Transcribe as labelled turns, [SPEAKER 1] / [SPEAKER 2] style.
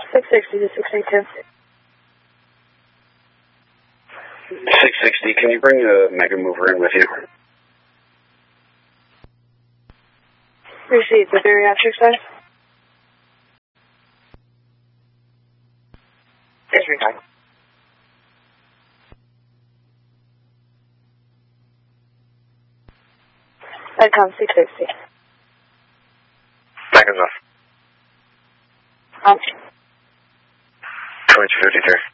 [SPEAKER 1] 660 to 682.
[SPEAKER 2] 660, can you bring a Mega Mover in with you?
[SPEAKER 1] Received. The bariatric size?
[SPEAKER 3] Yes, your time.
[SPEAKER 1] Icon 660.
[SPEAKER 3] Seconds off.
[SPEAKER 1] On.
[SPEAKER 3] 2253.